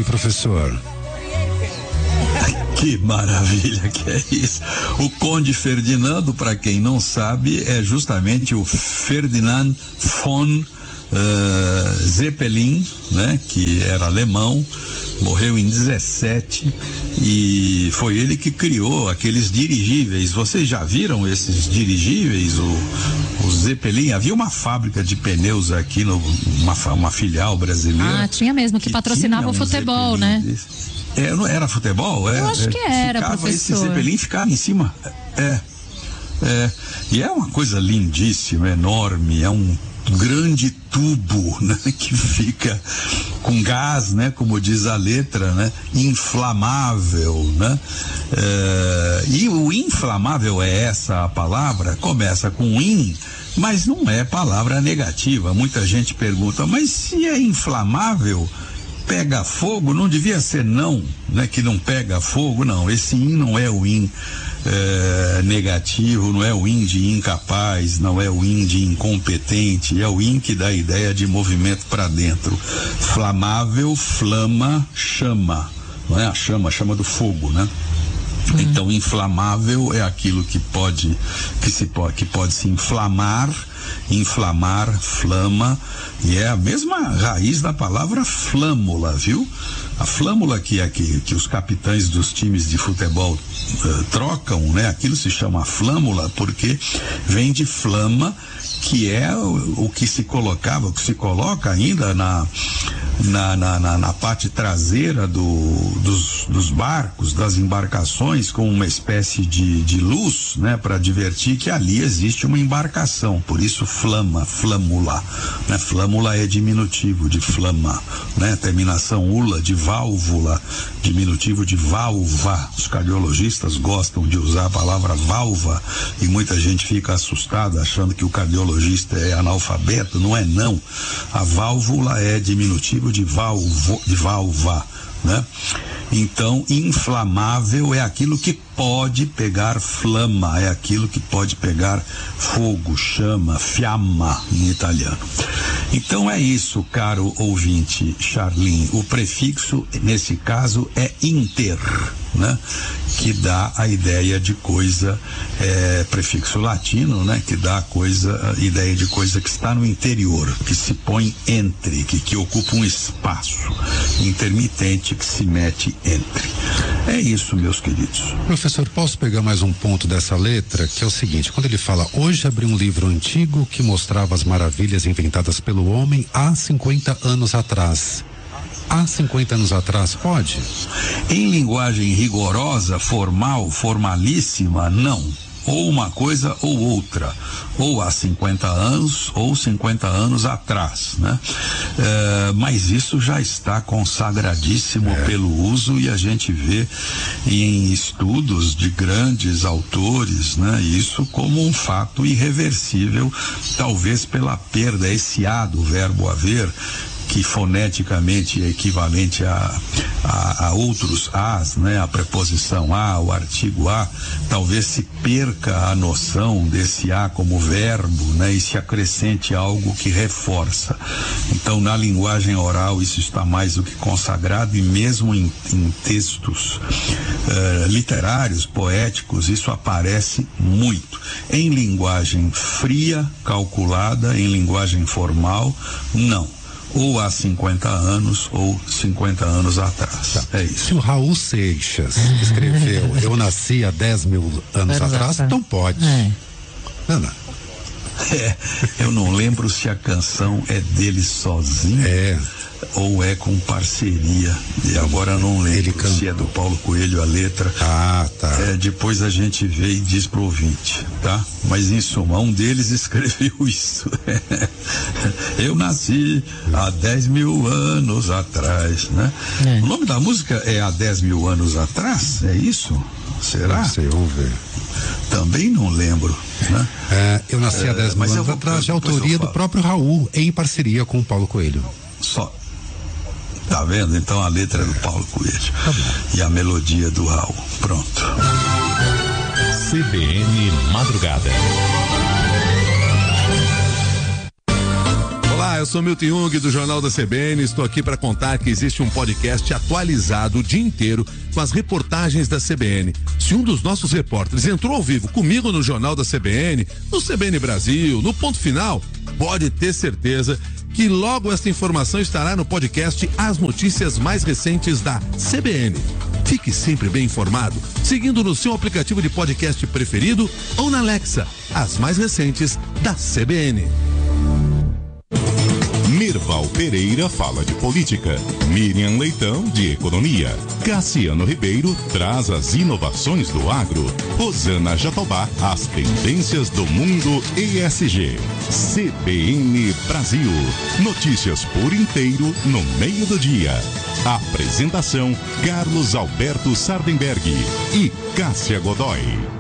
professor? Que maravilha que é isso. O Conde Ferdinando, para quem não sabe, é justamente o Ferdinand von Zeppelin, né? Que era alemão, morreu em 17 e foi ele que criou aqueles dirigíveis. Vocês já viram esses dirigíveis? O Zeppelin, havia uma fábrica de pneus aqui, uma filial brasileira. Ah, tinha mesmo, que patrocinava o futebol, né? Não era futebol? Eu acho que era, professor. Esse Zeppelin ficava em cima. E é uma coisa lindíssima, enorme, é um grande tubo, né, que fica com gás, né, como diz a letra, né, inflamável, né, e o inflamável é essa a palavra, começa com in, mas não é palavra negativa. Muita gente pergunta, mas se é inflamável, pega fogo, não devia ser não, né, que não pega fogo. Não, esse in não é o in negativo, não é o in de incapaz, não é o in de incompetente, é o in que dá a ideia de movimento para dentro. Flamável, flama, chama, não é a chama do fogo, né? Então, inflamável é aquilo que pode se inflamar, flama, e é a mesma raiz da palavra flâmula, viu? A flâmula que os capitães dos times de futebol trocam, né? Aquilo se chama flâmula porque vem de flama, que é o que se colocava, o que se coloca ainda na parte traseira dos barcos, das embarcações, com uma espécie de luz, né, para advertir que ali existe uma embarcação. Por isso flâmula, né? Flâmula é diminutivo de flama, né? Terminação ula de válvula, diminutivo de válva. Os cardiologistas gostam de usar a palavra válva e muita gente fica assustada achando que o cardiologista é analfabeto. Não é, não. A válvula é diminutivo de válva, né? Então, inflamável é aquilo que pode pegar flama, é aquilo que pode pegar fogo, chama, fiamma em italiano. Então é isso, caro ouvinte Charlin. O prefixo, nesse caso, é inter, né? Que dá a ideia de coisa, prefixo latino, né? Que dá a ideia de coisa que está no interior, que se põe entre, que ocupa um espaço intermitente que se mete entre. É isso, meus queridos. Professor, posso pegar mais um ponto dessa letra, que é o seguinte: quando ele fala, hoje abri um livro antigo que mostrava as maravilhas inventadas pelo homem há 50 anos atrás. Há 50 anos atrás, pode? Em linguagem rigorosa, formal, formalíssima, não. Ou uma coisa ou outra, ou há 50 anos ou 50 anos atrás, né? Mas isso já está consagradíssimo pelo uso, e a gente vê em estudos de grandes autores, né? Isso como um fato irreversível, talvez pela perda, esse A do verbo haver, que foneticamente é equivalente a outros As, né? A preposição a, o artigo a, talvez se perca a noção desse a como verbo, né? E se acrescente algo que reforça. Então, na linguagem oral, isso está mais do que consagrado, e mesmo em textos literários, poéticos, isso aparece muito. Em linguagem fria, calculada, em linguagem formal, não. Ou há 50 anos ou 50 anos atrás. É isso. Se o Raul Seixas escreveu Eu nasci há 10 mil anos atrás, então pode. Não. Eu não lembro se a canção é dele sozinho ou é com parceria. E agora eu não lembro se é do Paulo Coelho a letra. Depois a gente vê e diz pro ouvinte, tá? Mas em suma, um deles escreveu isso. Eu nasci há 10 mil anos atrás, né? O nome da música é Há 10 mil anos atrás? É isso? Será? Não sei, vamos ver. Também não lembro, né? Eu nasci há 10 mil anos atrás, de autoria do próprio Raul, em parceria com o Paulo Coelho. Só. Tá vendo? Então a letra é do Paulo Coelho. Tá bom. E a melodia do Raul. Pronto. CBN Madrugada. Olá, Olá, eu sou Milton Jung do Jornal da CBN. Estou aqui para contar que existe um podcast atualizado o dia inteiro com as reportagens da CBN. Se um dos nossos repórteres entrou ao vivo comigo no Jornal da CBN, no CBN Brasil, no Ponto Final, pode ter certeza que logo esta informação estará no podcast As Notícias Mais Recentes da CBN. Fique sempre bem informado, seguindo no seu aplicativo de podcast preferido ou na Alexa, as mais recentes da CBN. Mirval Pereira fala de política, Miriam Leitão de economia, Cassiano Ribeiro traz as inovações do agro, Rosana Jatobá as tendências do mundo ESG. CBN Brasil, notícias por inteiro no meio do dia. Apresentação Carlos Alberto Sardenberg e Cássia Godoy.